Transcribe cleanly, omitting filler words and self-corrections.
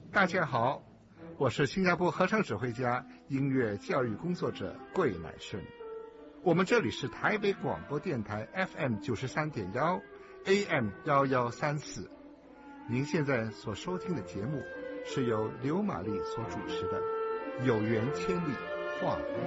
大家好，我是新加坡合唱指挥家、音乐教育工作者桂乃顺。我们这里是台北广播电台 FM 93.1 AM 1134。您现在所收听的节目是由刘玛丽所主持的《有缘千里话不